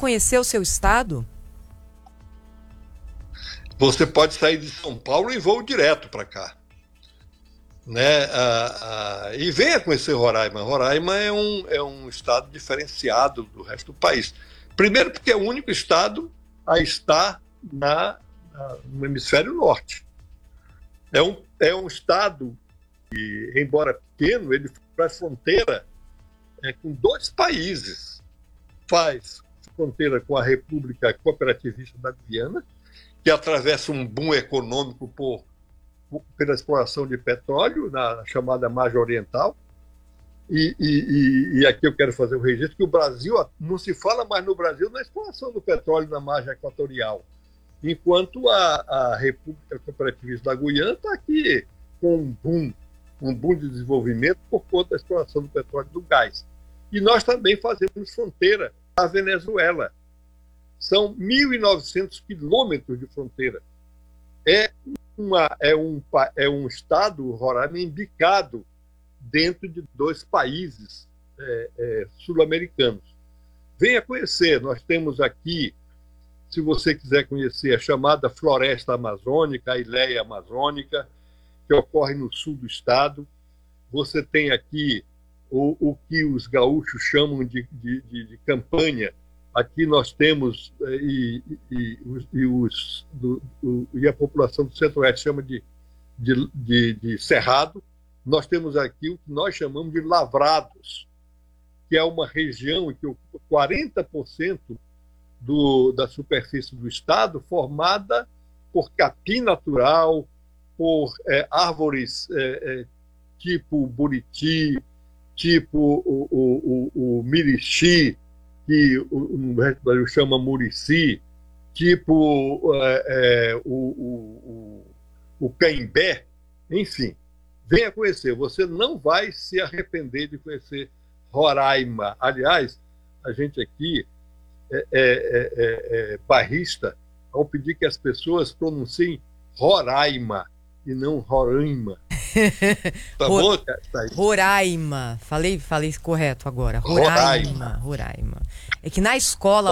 conhecer o seu estado? Você pode sair de São Paulo e voo direto para cá, né? E venha conhecer Roraima. Roraima é um estado diferenciado do resto do país. Primeiro porque é o único estado a estar no hemisfério norte. É um estado que, embora pequeno, ele faz fronteira com 2 países. Faz fronteira com a República Cooperativista da Guiana, que atravessa um boom econômico pela exploração de petróleo na chamada margem oriental. E aqui eu quero fazer um registro que o Brasil, não se fala mais no Brasil na exploração do petróleo na margem equatorial, enquanto a República Cooperativista da Guiana está aqui com um boom de desenvolvimento por conta da exploração do petróleo e do gás. E nós também fazemos fronteira à Venezuela. São 1.900 quilômetros de fronteira. É um estado, Roraima, embicado dentro de 2 países sul-americanos. Venha conhecer. Nós temos aqui, se você quiser conhecer, a chamada Floresta Amazônica, a Ileia Amazônica, que ocorre no sul do estado. Você tem aqui o que os gaúchos chamam de campanha. Aqui nós temos, e a população do Centro-Oeste chama de cerrado. Nós temos aqui o que nós chamamos de lavrados, que é uma região que ocupa 40% da superfície do estado, formada por capim natural, por árvores tipo buriti, tipo o mirixi, que no resto do Brasil chama murici, tipo o caimbé, enfim. Venha conhecer, você não vai se arrepender de conhecer Roraima. Aliás, a gente aqui é barrista ao pedir que as pessoas pronunciem Roraima e não Roraima. Tá bom, Thaís? Roraima. Falei correto agora. Roraima. É que na escola